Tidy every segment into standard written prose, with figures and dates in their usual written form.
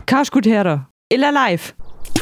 Kannst gut hören. Illa live.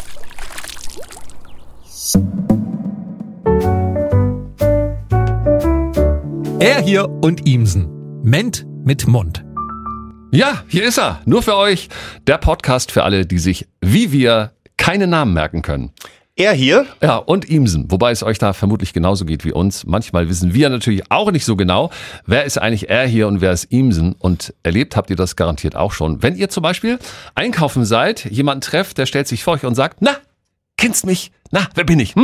Er hier und Imsen. Ment mit Mund. Ja, hier ist er. Nur für euch. Der Podcast für alle, die sich, wie wir, keine Namen merken können. Er hier. Ja, und Imsen. Wobei es euch da vermutlich genauso geht wie uns. Manchmal wissen wir natürlich auch nicht so genau, wer ist eigentlich er hier und wer ist Imsen. Und erlebt habt ihr das garantiert auch schon. Wenn ihr zum Beispiel einkaufen seid, jemanden trefft, der stellt sich vor euch und sagt, na, kennst mich? Na, wer bin ich?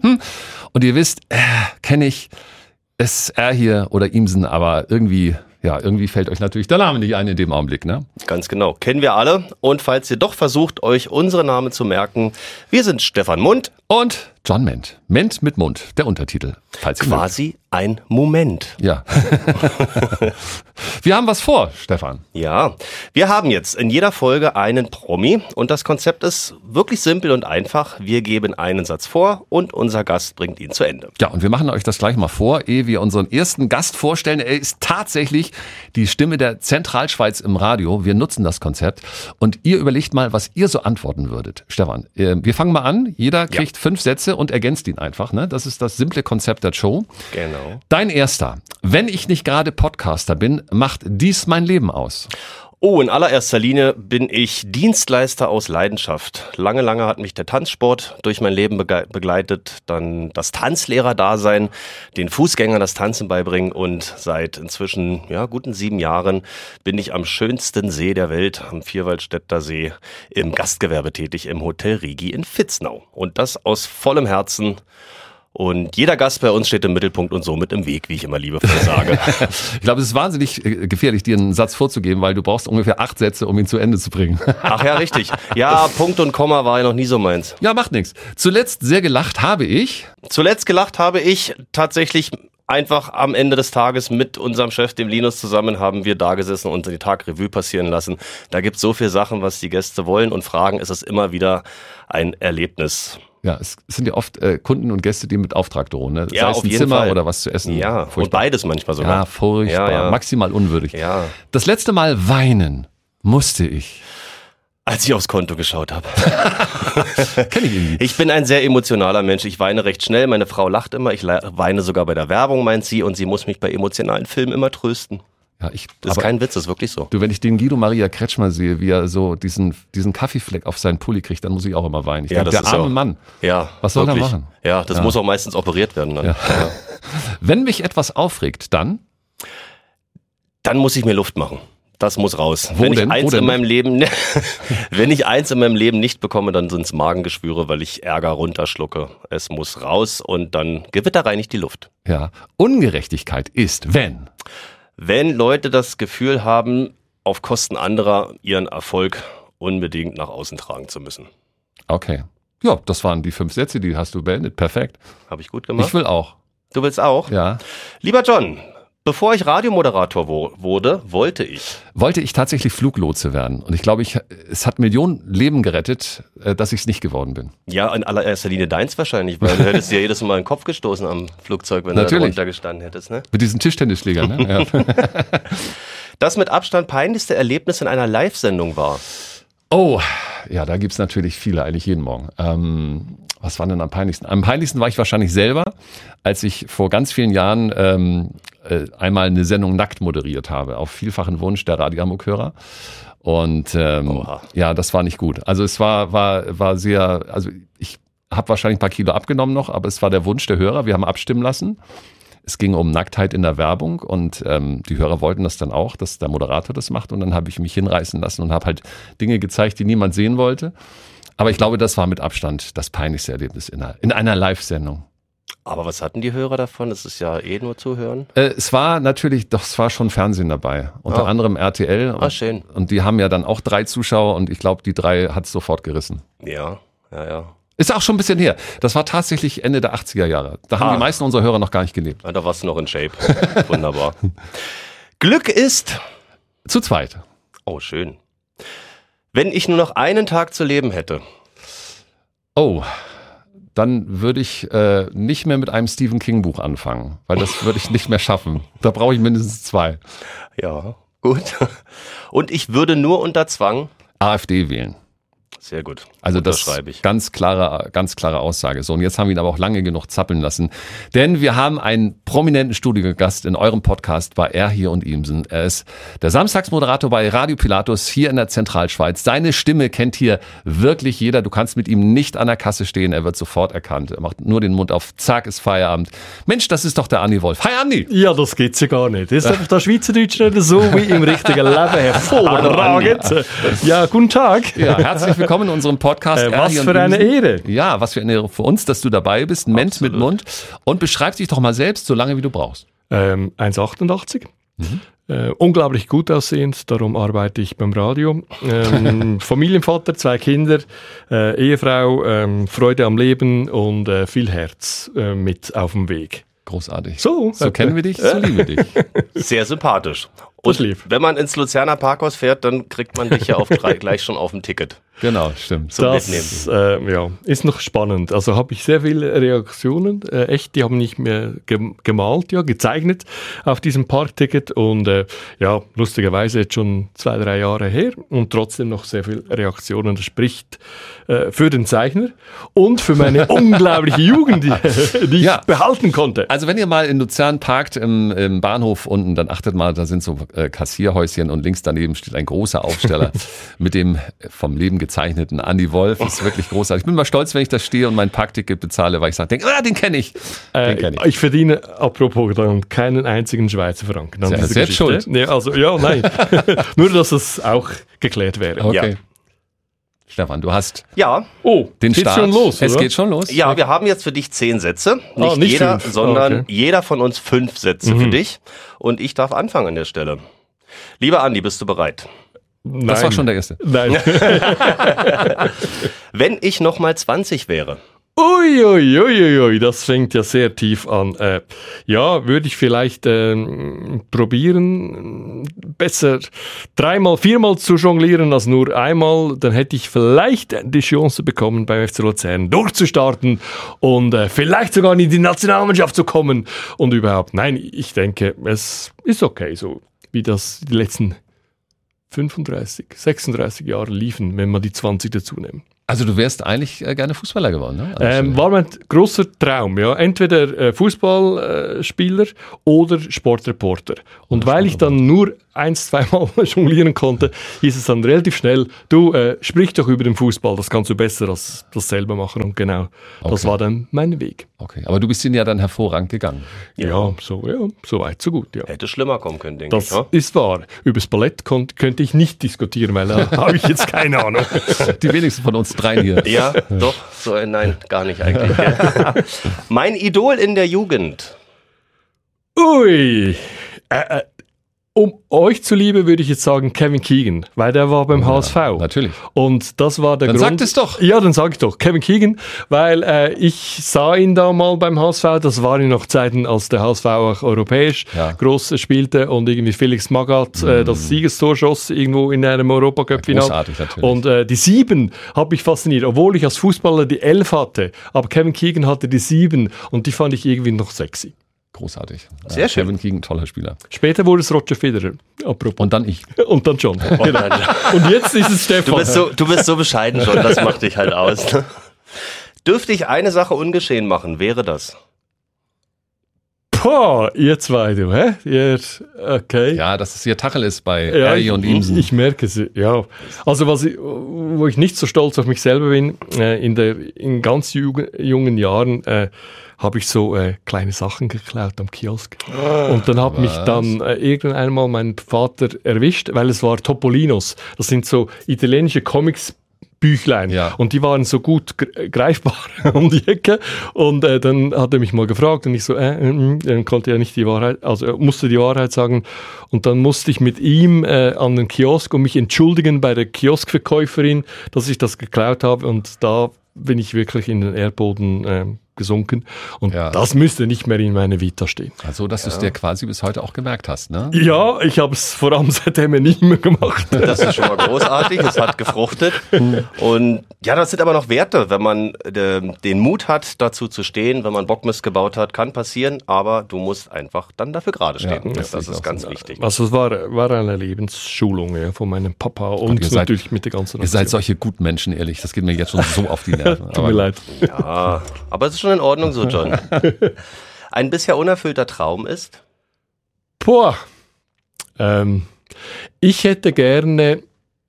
Und ihr wisst, kenne ich, ist er hier oder Imsen, aber irgendwie fällt euch natürlich der Name nicht ein in dem Augenblick, ne? Ganz genau, kennen wir alle. Und falls ihr doch versucht, euch unsere Namen zu merken, wir sind Stefan Mund und John Ment. Ment mit Mund, der Untertitel. Falls quasi ein Moment. Ja. Wir haben was vor, Stefan. Ja, wir haben jetzt in jeder Folge einen Promi und das Konzept ist wirklich simpel und einfach. Wir geben einen Satz vor und unser Gast bringt ihn zu Ende. Ja, und wir machen euch das gleich mal vor, ehe wir unseren ersten Gast vorstellen. Er ist tatsächlich die Stimme der Zentralschweiz im Radio. Wir nutzen das Konzept und ihr überlegt mal, was ihr so antworten würdet. Stefan, wir fangen mal an. Jeder kriegt 5 Sätze und ergänzt ihn einfach. Ne? Das ist das simple Konzept der Show. Genau. Dein erster. Wenn ich nicht gerade Podcaster bin, macht dies mein Leben aus. Oh, in allererster Linie bin ich Dienstleister aus Leidenschaft. Lange hat mich der Tanzsport durch mein Leben begleitet, dann das Tanzlehrerdasein, den Fußgängern das Tanzen beibringen und seit inzwischen guten 7 Jahren bin ich am schönsten See der Welt, am Vierwaldstätter See, im Gastgewerbe tätig im Hotel Rigi in Vitznau. Und das aus vollem Herzen. Und jeder Gast bei uns steht im Mittelpunkt und somit im Weg, wie ich immer liebevoll sage. Ich glaube, es ist wahnsinnig gefährlich, dir einen Satz vorzugeben, weil du brauchst ungefähr 8 Sätze, um ihn zu Ende zu bringen. Ach ja, richtig. Ja, Punkt und Komma war ja noch nie so meins. Ja, macht nichts. Zuletzt sehr gelacht habe ich. Zuletzt gelacht habe ich tatsächlich einfach am Ende des Tages mit unserem Chef, dem Linus, zusammen haben wir da gesessen und den Tag Revue passieren lassen. Da gibt es so viele Sachen, was die Gäste wollen und fragen. Es ist immer wieder ein Erlebnis. Ja, es sind ja oft Kunden und Gäste, die mit Auftrag drohen. Ne? Ja, sei es auf ein jeden Zimmer Fall. Oder was zu essen. Ja, furchtbar. Und beides manchmal sogar. Ja, furchtbar. Ja. Maximal unwürdig. Ja. Das letzte Mal weinen musste ich. Als ich aufs Konto geschaut habe. Kenn ich irgendwie. Ich bin ein sehr emotionaler Mensch. Ich weine recht schnell. Meine Frau lacht immer. Ich weine sogar bei der Werbung, meint sie. Und sie muss mich bei emotionalen Filmen immer trösten. Ja, das ist kein Witz, das ist wirklich so. Du, wenn ich den Guido Maria Kretschmer sehe, wie er so diesen Kaffeefleck auf seinen Pulli kriegt, dann muss ich auch immer weinen. Ich denke, der arme Mann. Ja, was soll er machen? Ja, das muss auch meistens operiert werden dann. Ja. Ja. Wenn mich etwas aufregt, dann muss ich mir Luft machen. Das muss raus. Wenn ich eins in meinem Leben nicht bekomme, dann sind es Magengeschwüre, weil ich Ärger runterschlucke. Es muss raus und dann gewitterreinigt die Luft. Ja. Ungerechtigkeit ist, wenn Leute das Gefühl haben, auf Kosten anderer ihren Erfolg unbedingt nach außen tragen zu müssen. Okay. Ja, das waren die 5 Sätze, die hast du beendet. Perfekt. Habe ich gut gemacht? Ich will auch. Du willst auch? Ja. Lieber John, bevor ich Radiomoderator wurde, wollte ich tatsächlich Fluglotse werden. Und ich glaube, es hat Millionen Leben gerettet, dass ich es nicht geworden bin. Ja, in allererster Linie deins wahrscheinlich, weil du hättest dir jedes Mal den Kopf gestoßen am Flugzeug, wenn du da runter gestanden hättest. Ne? Mit diesen Tischtennisschlägern, ne? Ja. Das mit Abstand peinlichste Erlebnis in einer Live-Sendung war? Oh, ja, da gibt's natürlich viele, eigentlich jeden Morgen. Was war denn am peinlichsten? Am peinlichsten war ich wahrscheinlich selber, als ich vor ganz vielen Jahren einmal eine Sendung nackt moderiert habe, auf vielfachen Wunsch der Radioamok-Hörer. Und ja, das war nicht gut. Also es war sehr, also ich habe wahrscheinlich ein paar Kilo abgenommen noch, aber es war der Wunsch der Hörer. Wir haben abstimmen lassen. Es ging um Nacktheit in der Werbung und die Hörer wollten das dann auch, dass der Moderator das macht. Und dann habe ich mich hinreißen lassen und habe halt Dinge gezeigt, die niemand sehen wollte. Aber ich glaube, das war mit Abstand das peinlichste Erlebnis in einer Live-Sendung. Aber was hatten die Hörer davon? Das ist ja nur Zuhören. Es war schon Fernsehen dabei. Unter anderem RTL. Schön. Und die haben ja dann auch 3 Zuschauer und ich glaube, die 3 hat es sofort gerissen. Ja. Ist auch schon ein bisschen her. Das war tatsächlich Ende der 80er Jahre. Da haben die meisten unserer Hörer noch gar nicht gelebt. Da warst du noch in Shape. Wunderbar. Glück ist zu zweit. Oh, schön. Wenn ich nur noch einen Tag zu leben hätte. Oh, dann würde ich nicht mehr mit einem Stephen King Buch anfangen, weil das würde ich nicht mehr schaffen. Da brauche ich mindestens 2. Ja, gut. Und ich würde nur unter Zwang AfD wählen. Sehr gut. Also das schreibe ich. ganz klare Aussage. So, und jetzt haben wir ihn aber auch lange genug zappeln lassen. Denn wir haben einen prominenten Studiogast in eurem Podcast bei Er hier und Ihmsen. Er ist der Samstagsmoderator bei Radio Pilatus hier in der Zentralschweiz. Seine Stimme kennt hier wirklich jeder. Du kannst mit ihm nicht an der Kasse stehen. Er wird sofort erkannt. Er macht nur den Mund auf. Zack, ist Feierabend. Mensch, das ist doch der Andi Wolf. Hi Andi! Ja, das geht's ja gar nicht. Das ist einfach der Schweizerdeutsch nicht so wie im richtigen Leben. Hervorragend. Ja, guten Tag. Ja, herzlich willkommen in unserem Podcast. Was für eine Ehre. Ja, was für eine Ehre für uns, dass du dabei bist. Ment mit Mund. Und beschreib dich doch mal selbst, so lange wie du brauchst. 1,88. Unglaublich gut aussehend, darum arbeite ich beim Radio. Familienvater, 2 Kinder, Ehefrau, Freude am Leben und viel Herz mit auf dem Weg. Großartig. So kennen wir dich, so lieben wir dich. Sehr sympathisch. Und wenn man ins Luzerner Parkhaus fährt, dann kriegt man dich ja auf 3 gleich schon auf dem Ticket. Genau, stimmt. Zum das ist noch spannend. Also habe ich sehr viele Reaktionen. Echt, die haben nicht mehr gemalt, gezeichnet auf diesem Parkticket. Und lustigerweise jetzt schon 2-3 Jahre her und trotzdem noch sehr viele Reaktionen. Das spricht für den Zeichner und für meine unglaubliche Jugend, die ich behalten konnte. Also wenn ihr mal in Luzern parkt im Bahnhof unten, dann achtet mal, da sind so Kassierhäuschen und links daneben steht ein großer Aufsteller mit dem vom Leben gezeichneten Andi Wolf. Das ist wirklich großartig. Ich bin mal stolz, wenn ich da stehe und mein Parkticket bezahle, weil ich sage, den kenne ich. Ich verdiene, apropos, dann keinen einzigen Schweizer Franken. Selbst schuld. Nein. Nur, dass es auch geklärt wäre. Okay. Ja. Stefan, du hast den Start. Schon los, es geht schon los. Ja, wir haben jetzt für dich 10 Sätze. Nicht jeder, 5. sondern jeder von uns 5 Sätze für dich. Und ich darf anfangen an der Stelle. Lieber Andi, bist du bereit? Nein. Das war schon der erste. Nein. Wenn ich noch mal 20 wäre. Uiuiuiui, das fängt ja sehr tief an. Würde ich vielleicht probieren, besser 3-mal, 4-mal zu jonglieren als nur einmal. Dann hätte ich vielleicht die Chance bekommen, beim FC Luzern durchzustarten und vielleicht sogar in die Nationalmannschaft zu kommen. Und überhaupt, nein, ich denke, es ist okay, so wie das die letzten 35, 36 Jahre liefen, wenn wir die 20 dazu nehmen. Also du wärst eigentlich gerne Fußballer geworden, ne? War mein großer Traum, ja. Entweder Fußballspieler oder Sportreporter. Und weil ich dann nur 1-2 Mal jonglieren konnte, hieß es dann relativ schnell, du sprich doch über den Fußball, das kannst du besser als das selber machen. Und genau, das war dann mein Weg. Okay, aber du bist ihn ja dann hervorragend gegangen. Ja, so weit, so gut, ja. Hätte schlimmer kommen können, denke ich. Das ist wahr. Übers Ballett könnte ich nicht diskutieren, weil da habe ich jetzt keine Ahnung. Die wenigsten von uns 3 hier. Ja, doch. Nein, gar nicht eigentlich. Ja. Mein Idol in der Jugend. Ui. Um euch zuliebe würde ich jetzt sagen Kevin Keegan, weil der war beim HSV. Natürlich. Und das war der Grund. Dann sag es doch. Ja, dann sag ich doch. Kevin Keegan, weil ich sah ihn da mal beim HSV. Das waren noch Zeiten, als der HSV auch europäisch groß spielte und irgendwie Felix Magath das Siegestor schoss irgendwo in einem Europacup-Final. Großartig, natürlich. Und die 7 hat mich fasziniert, obwohl ich als Fußballer die 11 hatte. Aber Kevin Keegan hatte die 7 und die fand ich irgendwie noch sexy. Großartig. Sehr schön. Kevin Keegan, toller Spieler. Später wurde es Roger Federer. Apropos. Und dann ich. Und dann John. Und jetzt ist es Stefan. Du bist so bescheiden schon, das macht dich halt aus. Ne? Dürfte ich eine Sache ungeschehen machen, wäre das? Ihr zwei, du, hä? Okay. Ja, dass es hier Tacheles bei Erji und Imsen. Ich merke es, ja. Also wo ich nicht so stolz auf mich selber bin, in ganz jungen Jahren habe ich so kleine Sachen geklaut am Kiosk. Und dann hat mich dann irgendwann einmal mein Vater erwischt, weil es war Topolinos. Das sind so italienische Comics-Büchlein. Ja. Und die waren so gut greifbar um die Ecke. Und dann hat er mich mal gefragt und ich so, dann konnte er nicht die Wahrheit, also er musste die Wahrheit sagen. Und dann musste ich mit ihm an den Kiosk und mich entschuldigen bei der Kioskverkäuferin, dass ich das geklaut habe. Und da bin ich wirklich in den Erdboden abgesunken. Und Ja. das müsste nicht mehr in meiner Vita stehen. Also, dass du es dir quasi bis heute auch gemerkt hast, ne? Ja, ich habe es vor allem seitdem nicht mehr gemacht. Das ist schon mal großartig, es hat gefruchtet. Und ja, das sind aber noch Werte, wenn man den Mut hat, dazu zu stehen, wenn man Bockmist gebaut hat, kann passieren, aber du musst einfach dann dafür gerade stehen. Ja, das das ist auch ganz so. wichtig. Also es war eine Lebensschulung von meinem Papa und ihr seid- natürlich mit der ganzen Ihr seid solche guten Menschen, ehrlich. Das geht mir jetzt schon so auf die Nerven. Tut mir leid. Ja, aber es ist schon in Ordnung so, John. Ein bisher unerfüllter Traum ist? Boah. Ich wäre gerne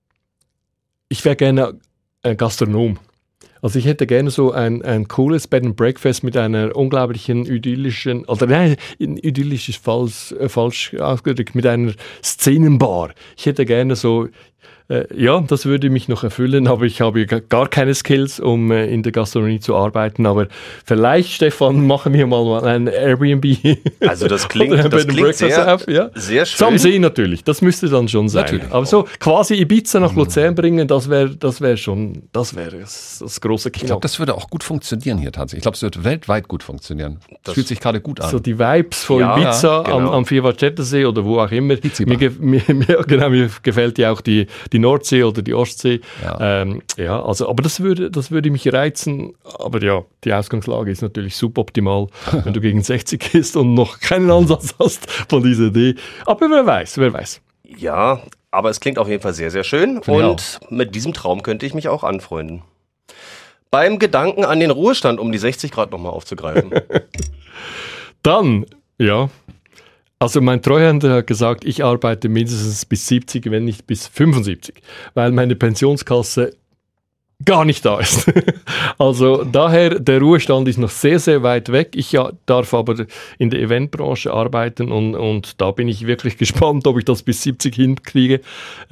Gastronom. Also ich hätte gerne so ein cooles Bed and Breakfast mit einer unglaublichen idyllischen, oder nein, idyllisch ist falsch ausgedrückt, mit einer Szenenbar. Ich hätte gerne so, ja, das würde mich noch erfüllen, aber ich habe gar keine Skills, um in der Gastronomie zu arbeiten. Aber vielleicht, Stefan, machen wir mal ein Airbnb. Also das klingt, Oder ein das Bed and klingt Breakfast auf, ja. sehr So am schön. See natürlich, das müsste dann schon sein. Natürlich. Aber so quasi Ibiza nach Luzern bringen, das wäre das große Ich Kino. glaube, das würde auch gut funktionieren hier tatsächlich. Ich glaube, es wird weltweit gut funktionieren. Das fühlt sich gerade gut an. so die Vibes von Ja, Ibiza genau. am Vierwaldstättersee oder wo auch immer. Pizzibar. Mir gefällt ja auch die Nordsee oder die Ostsee. Ja. Aber das würde mich reizen. Aber ja, die Ausgangslage ist natürlich suboptimal, wenn du gegen 60 bist und noch keinen Ansatz hast von dieser Idee. Aber wer weiß. Ja, aber es klingt auf jeden Fall sehr, sehr schön. Finde ich Und mit diesem Traum könnte ich mich auch anfreunden. Beim Gedanken an den Ruhestand, um die 60 Grad nochmal aufzugreifen. Dann, ja. Also mein Treuhänder hat gesagt, ich arbeite mindestens bis 70, wenn nicht bis 75, weil meine Pensionskasse gar nicht da ist. Also daher, der Ruhestand ist noch sehr, sehr weit weg. Ich darf aber in der Eventbranche arbeiten und da bin ich wirklich gespannt, ob ich das bis 70 hinkriege.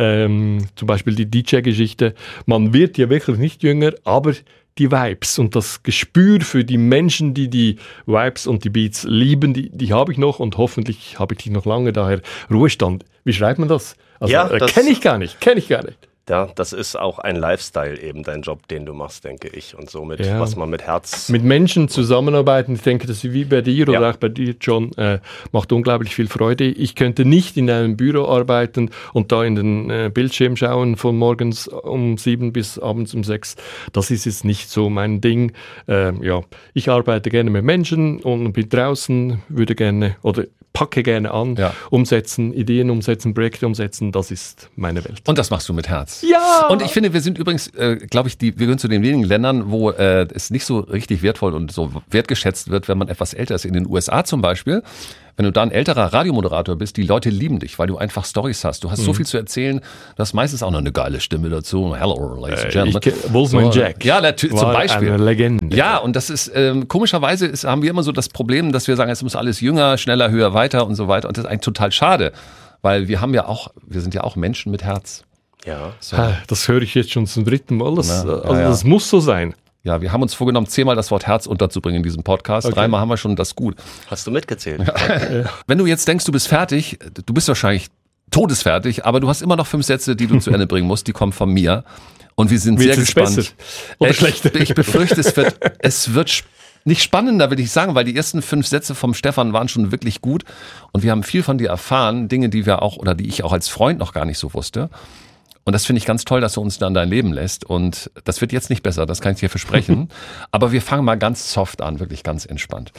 Zum Beispiel die DJ-Geschichte. Man wird ja wirklich nicht jünger, aber die Vibes und das Gespür für die Menschen, die die Vibes und die Beats lieben, die habe ich noch und hoffentlich habe ich die noch lange. Daher Ruhestand. Wie schreibt man das? Also, Ja, das- kenne ich gar nicht. Ja, das ist auch ein Lifestyle eben, dein Job, den du machst, denke ich. Und somit, Ja. was man mit Herz... Mit Menschen zusammenarbeiten, ich denke, das ist wie bei dir oder Ja. auch bei dir, John, macht unglaublich viel Freude. Ich könnte nicht in einem Büro arbeiten und da in den Bildschirm schauen von morgens um 7 bis abends um 6. Das ist jetzt nicht so mein Ding. Ja, ich arbeite gerne mit Menschen und bin draußen, würde gerne oder packe gerne an, Ja. umsetzen, Ideen umsetzen, Projekte umsetzen. Das ist meine Welt. Und das machst du mit Herz. Ja! Und ich finde, wir sind übrigens, glaube ich, wir gehören zu den wenigen Ländern, wo es nicht so richtig wertvoll und so wertgeschätzt wird, wenn man etwas älter ist. In den USA zum Beispiel, wenn du da ein älterer Radiomoderator bist, die Leute lieben dich, weil du einfach Storys hast. Du hast so viel zu erzählen, du hast meistens auch noch eine geile Stimme dazu. Hello, ladies and gentlemen. Wolfman So, Jack. Ja, natürlich, zum war Beispiel. eine Legende. Ja, und das ist, komischerweise haben wir immer so das Problem, dass wir sagen, es muss alles jünger, schneller, höher, weiter und so weiter. Und das ist eigentlich total schade, weil wir sind ja auch Menschen mit Herz. Ja. Das höre ich jetzt schon zum dritten Mal. Ja, Das muss so sein. Ja, wir haben uns vorgenommen, 10-mal das Wort Herz unterzubringen in diesem Podcast. Okay. 3-mal haben wir schon das gut. Hast du mitgezählt? Wenn du jetzt denkst, du bist fertig, du bist wahrscheinlich todesfertig, aber du hast immer noch 5 Sätze, die du zu Ende bringen musst. Die kommen von mir. Und wir sind Wird sehr es gespannt. besser oder schlechter? Ich befürchte, es wird nicht spannender, will ich sagen, weil die ersten 5 Sätze vom Stefan waren schon wirklich gut. Und wir haben viel von dir erfahren, Dinge, die wir auch oder die ich auch als Freund noch gar nicht so wusste. Und das finde ich ganz toll, dass du uns dann dein Leben lässt. Und das wird jetzt nicht besser, das kann ich dir versprechen. Aber wir fangen mal ganz soft an, wirklich ganz entspannt.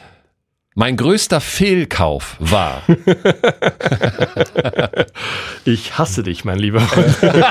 Mein größter Fehlkauf war. Ich hasse dich, mein lieber Freund.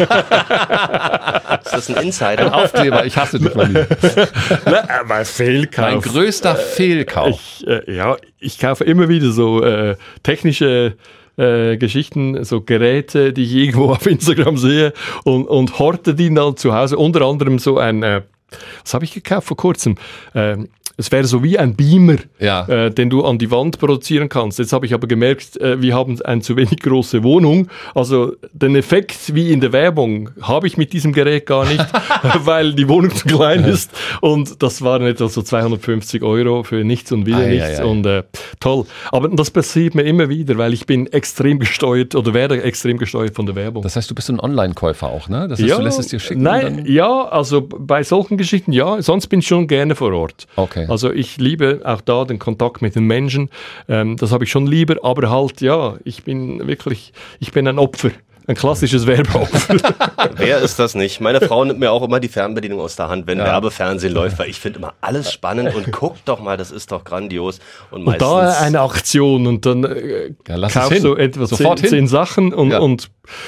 Ist das ein Ein Insider? Aufkleber, ich hasse dich, mein Lieber. Mein Fehlkauf. Mein größter Fehlkauf. Ich kaufe immer wieder so technische Geschichten, so Geräte, die ich irgendwo auf Instagram sehe und horte die dann zu Hause. Unter anderem so ein, was habe ich gekauft vor kurzem? Es wäre so wie ein Beamer, Ja. den du an die Wand produzieren kannst. Jetzt habe ich aber gemerkt, wir haben eine zu wenig große Wohnung. Also den Effekt wie in der Werbung habe ich mit diesem Gerät gar nicht, weil die Wohnung zu klein ist. Und das waren etwa so 250 € für nichts und wieder nichts. Und toll. Aber das passiert mir immer wieder, weil ich bin extrem gesteuert oder werde extrem gesteuert von der Werbung. Das heißt, du bist so ein Online-Käufer auch, ne? Das heißt, du lässt es dir schicken. Nein, und ja, also bei solchen Geschichten ja, sonst bin ich schon gerne vor Ort. Okay. Okay. Also ich liebe auch da den Kontakt mit den Menschen. Das habe ich schon lieber, aber halt, ja, ich bin ein Opfer. Ein klassisches Werbeopfer. Wer ist das nicht? Meine Frau nimmt mir auch immer die Fernbedienung aus der Hand, wenn Werbefernsehen läuft, weil ich finde immer alles spannend und guckt doch mal, das ist doch grandios. Und meistens da eine Aktion und dann kaufst du etwa 10 Sachen und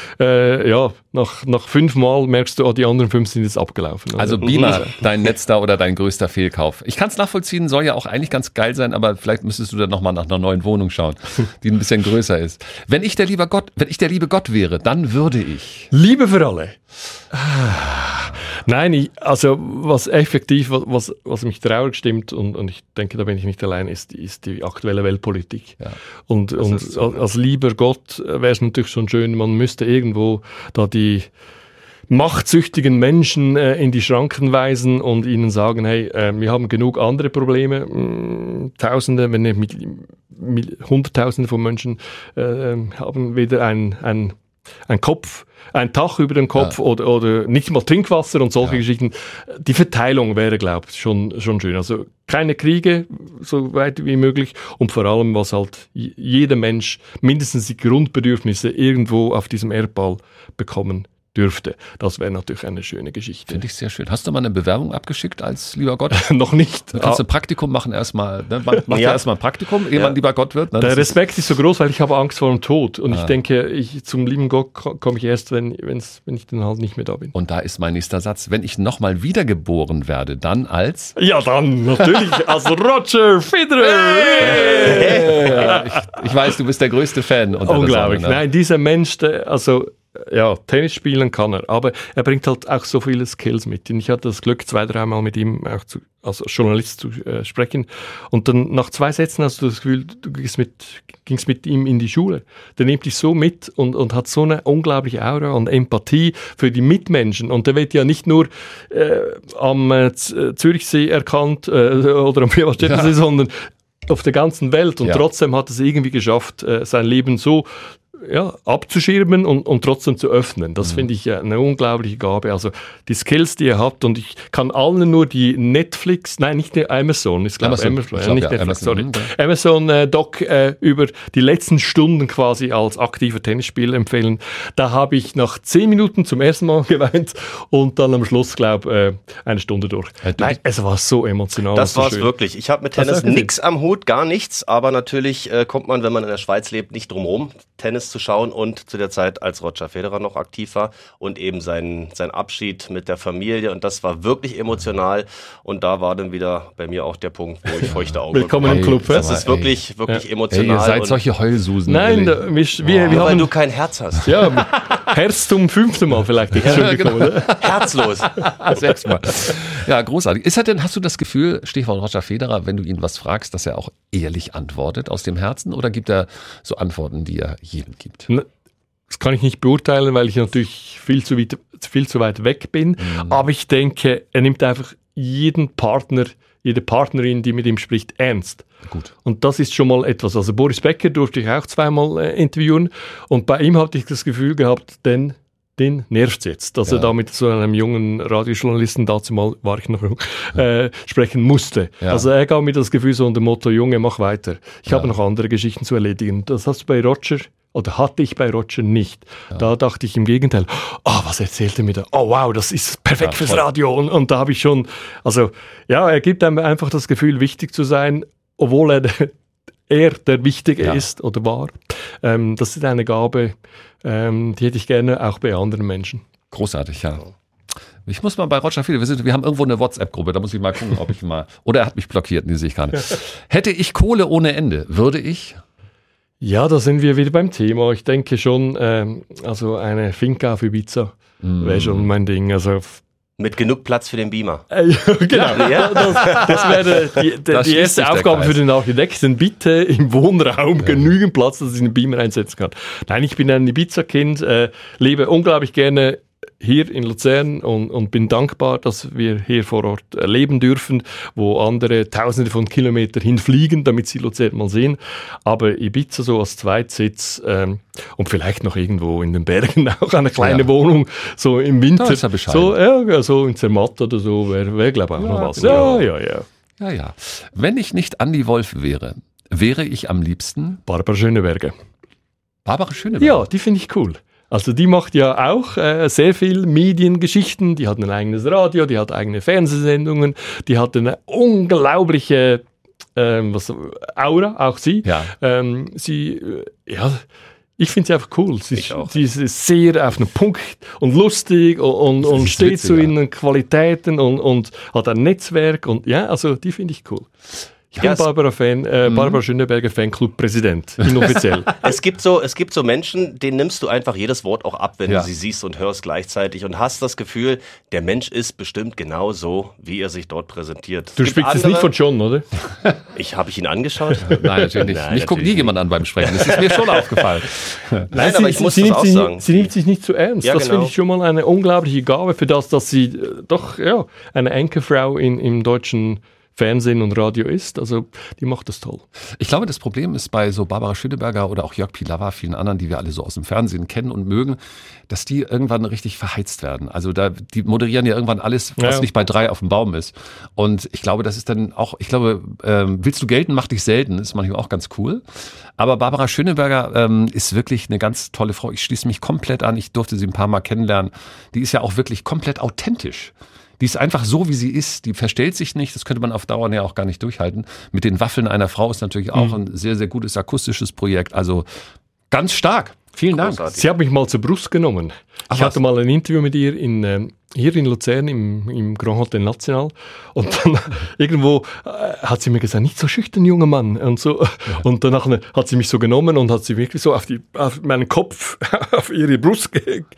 nach 5 Mal merkst du, die anderen 5 sind jetzt abgelaufen. Also Beamer, dein letzter oder dein größter Fehlkauf. Ich kann es nachvollziehen, soll ja auch eigentlich ganz geil sein, aber vielleicht müsstest du dann nochmal nach einer neuen Wohnung schauen, die ein bisschen größer ist. Wenn ich der liebe Gott wäre, dann würde ich... Liebe für alle. Nein, was effektiv, was mich traurig stimmt, und ich denke, da bin ich nicht allein, ist die aktuelle Weltpolitik. Ja, und als lieber Gott wäre es natürlich schon schön, man müsste irgendwo da die machtsüchtigen Menschen in die Schranken weisen und ihnen sagen, hey, wir haben genug andere Probleme. Tausende, wenn nicht Hunderttausende von Menschen haben weder ein Dach über dem Kopf oder nicht mal Trinkwasser und solche Geschichten. Die Verteilung wäre, glaube ich, schon schön. Also keine Kriege, so weit wie möglich, und vor allem, was halt jeder Mensch mindestens die Grundbedürfnisse irgendwo auf diesem Erdball bekommen dürfte. Das wäre natürlich eine schöne Geschichte. Finde ich sehr schön. Hast du mal eine Bewerbung abgeschickt als lieber Gott? Noch nicht. Du kannst ein Praktikum machen erstmal. Ne? Mach ja erstmal ein Praktikum, ehe man lieber Gott wird. Ne? Der Respekt ist so groß, weil ich habe Angst vor dem Tod. Und ich denke, zum lieben Gott komme ich erst, wenn ich dann halt nicht mehr da bin. Und da ist mein nächster Satz. Wenn ich nochmal wiedergeboren werde, dann als... Ja, dann natürlich als Roger Federer. Ja, ich weiß, du bist der größte Fan. Unglaublich. Ne? Nein, dieser Mensch, Tennis spielen kann er, aber er bringt halt auch so viele Skills mit. Und ich hatte das Glück, 2-3 Mal mit ihm auch als Journalist zu sprechen. Und dann nach 2 Sätzen hast du das Gefühl, du gingst mit ihm in die Schule. Der nimmt dich so mit und hat so eine unglaubliche Aura und Empathie für die Mitmenschen. Und der wird ja nicht nur am Zürichsee erkannt oder am Vierwaldstättersee, sondern auf der ganzen Welt. Und trotzdem hat es irgendwie geschafft, sein Leben so abzuschirmen und trotzdem zu öffnen. Das finde ich eine unglaubliche Gabe. Also die Skills, die er hat, und ich kann allen nur die Amazon-Doc über die letzten Stunden quasi als aktiver Tennisspieler empfehlen. Da habe ich nach 10 Minuten zum ersten Mal geweint und dann am Schluss, glaube ich, eine Stunde durch. Nein, es war so emotional. Das war es wirklich. Ich habe mit Tennis nichts am Hut, gar nichts, aber natürlich kommt man, wenn man in der Schweiz lebt, nicht drum rum, Tennis zu schauen, und zu der Zeit, als Roger Federer noch aktiv war, und eben sein Abschied mit der Familie, und das war wirklich emotional, und da war dann wieder bei mir auch der Punkt, wo ich feuchte Augen Willkommen im Club. Das ist wirklich emotional. Ihr seid solche Heulsusen. Nein, wir haben, weil du kein Herz hast. Ja, Herz zum 5. Mal vielleicht. Genau. Herzlos. Selbst mal. Ja, großartig. Hast du das Gefühl, Stichwort Roger Federer, wenn du ihn was fragst, dass er auch ehrlich antwortet aus dem Herzen, oder gibt er so Antworten, die er jedem gibt? Das kann ich nicht beurteilen, weil ich natürlich viel zu weit weg bin. Aber ich denke, er nimmt einfach jeden Partner, jede Partnerin, die mit ihm spricht, ernst. Gut. Und das ist schon mal etwas. Also Boris Becker durfte ich auch 2-mal interviewen. Und bei ihm hatte ich das Gefühl gehabt, den nervt es jetzt, dass er da mit so einem jungen Radiojournalisten, dazu mal war ich noch jung, sprechen musste. Ja. Also er gab mir das Gefühl so unter dem Motto, Junge, mach weiter. Ich habe noch andere Geschichten zu erledigen. Das hast du bei Roger, oder hatte ich bei Roger nicht. Ja. Da dachte ich im Gegenteil, was erzählt er mir da? Oh wow, das ist perfekt fürs Radio. Und da habe ich schon, er gibt einem einfach das Gefühl, wichtig zu sein, obwohl er der Wichtige ist oder war. Das ist eine Gabe, die hätte ich gerne auch bei anderen Menschen. Großartig, ja. Ich muss mal bei Roger Federer, wir haben irgendwo eine WhatsApp-Gruppe, da muss ich mal gucken, ob ich mal, oder er hat mich blockiert, die sehe ich gar nicht. Hätte ich Kohle ohne Ende, würde ich? Ja, da sind wir wieder beim Thema. Ich denke schon, eine Finca auf Ibiza wäre schon mein Ding. Also mit genug Platz für den Beamer. Genau. Ja. Das wäre die erste Aufgabe für den Architekten. Bitte im Wohnraum genügend Platz, dass ich einen Beamer einsetzen kann. Nein, ich bin ein Ibiza-Kind, lebe unglaublich gerne hier in Luzern und bin dankbar, dass wir hier vor Ort leben dürfen, wo andere Tausende von Kilometern hinfliegen, damit sie Luzern mal sehen. Aber Ibiza so als Zweitsitz und vielleicht noch irgendwo in den Bergen auch eine kleine Wohnung, so im Winter. Da ist er bescheiden. So in Zermatt oder so, wäre glaube ich auch noch was. Ja. Ja. Wenn ich nicht Andi Wolf wäre, wäre ich am liebsten Barbara Schöneberger. Barbara Schöneberger. Ja, die finde ich cool. Also die macht ja auch sehr viel Mediengeschichten. Die hat ein eigenes Radio, die hat eigene Fernsehsendungen, die hat eine unglaubliche Aura, auch sie. Ja. Ich finde sie einfach cool. Sie ist sehr auf den Punkt und lustig und steht witzig, zu ihren Qualitäten und hat ein Netzwerk. Und ja, also die finde ich cool. Ich bin Barbara Schöneberger Fanclub Präsident, inoffiziell. Es gibt so Menschen, denen nimmst du einfach jedes Wort auch ab, wenn du sie siehst und hörst gleichzeitig und hast das Gefühl, der Mensch ist bestimmt genau so, wie er sich dort präsentiert. Du sprichst jetzt nicht von John, oder? Habe ich ihn angeschaut? Nein, natürlich nicht. Mich guckt nie jemand an beim Sprechen. Das ist mir schon aufgefallen. Nein, aber ich muss das auch sagen. Sie nimmt sich nicht zu ernst. Ja, das finde ich schon mal eine unglaubliche Gabe für das, dass sie doch eine Anchorfrau im deutschen Fernsehen und Radio ist. Also die macht das toll. Ich glaube, das Problem ist bei so Barbara Schöneberger oder auch Jörg Pilawa, vielen anderen, die wir alle so aus dem Fernsehen kennen und mögen, dass die irgendwann richtig verheizt werden. Also die moderieren ja irgendwann alles, was nicht bei 3 auf dem Baum ist. Und ich glaube, das ist dann auch, willst du gelten, mach dich selten, ist manchmal auch ganz cool. Aber Barbara Schöneberger ist wirklich eine ganz tolle Frau. Ich schließe mich komplett an. Ich durfte sie ein paar Mal kennenlernen. Die ist ja auch wirklich komplett authentisch. Die ist einfach so, wie sie ist. Die verstellt sich nicht. Das könnte man auf Dauer ja auch gar nicht durchhalten. Mit den Waffeln einer Frau ist natürlich auch ein sehr, sehr gutes akustisches Projekt. Also ganz stark. Vielen Dank. Sie hat mich mal zur Brust genommen. Ich hatte mal ein Interview mit ihr hier in Luzern im Grand Hotel National und dann irgendwo hat sie mir gesagt, nicht so schüchtern, junger Mann und so. Ja. Und danach hat sie mich so genommen und hat sie wirklich so auf meinen Kopf, auf ihre Brust gelegt.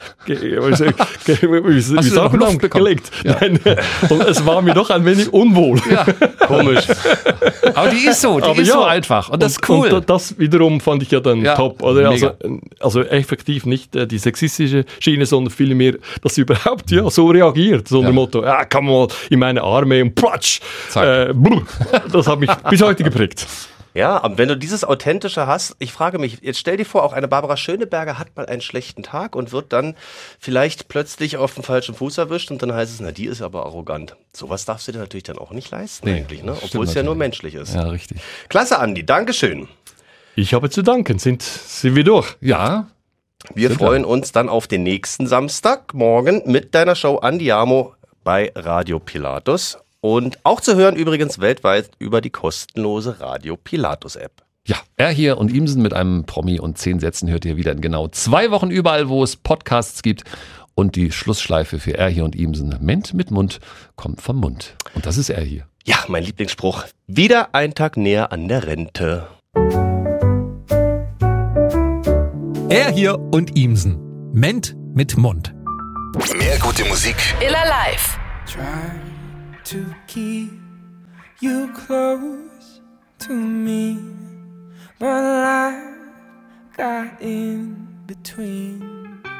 Ja. Nein, und es war mir doch ein wenig unwohl. Ja, komisch. Aber die ist so, so einfach und das ist cool. Und das wiederum fand ich ja dann top. Oder? Also effektiv nicht die sexistische Schiene, sondern vielmehr, dass sie überhaupt so reagiert. So unter dem Motto, komm mal in meine Arme und platsch. Das hat mich bis heute geprägt. Ja, aber wenn du dieses Authentische hast, ich frage mich, jetzt stell dir vor, auch eine Barbara Schöneberger hat mal einen schlechten Tag und wird dann vielleicht plötzlich auf den falschen Fuß erwischt und dann heißt es, die ist aber arrogant. Sowas darfst du dir natürlich dann auch nicht leisten eigentlich, ne? Obwohl es ja nur menschlich ist. Ja, richtig. Klasse, Andi, Dankeschön. Ich habe zu danken. Sind wir durch? Ja. Wir freuen uns dann auf den nächsten Samstagmorgen mit deiner Show Andiamo bei Radio Pilatus. Und auch zu hören übrigens weltweit über die kostenlose Radio Pilatus App. Ja, er hier und Imsen mit einem Promi und 10 Sätzen hört ihr wieder in genau 2 Wochen überall, wo es Podcasts gibt. Und die Schlussschleife für er hier und Imsen, Ment mit Mund, kommt vom Mund. Und das ist er hier. Ja, mein Lieblingsspruch. Wieder ein Tag näher an der Rente. Er hier und Imsen. Ment mit Mund. Mehr gute Musik. Illa Live. Try to keep you close to me, but life got in between.